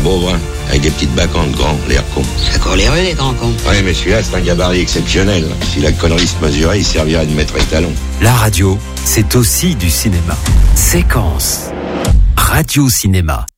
pauvre, hein, avec des petites bacantes grands, l'air con. Ça court les rues, les grands cons. Oui, mais celui-là, c'est un gabarit exceptionnel. Si la connerie se mesurait, il servirait de maître étalon. La radio, c'est aussi du cinéma. Séquence. Radio Cinéma.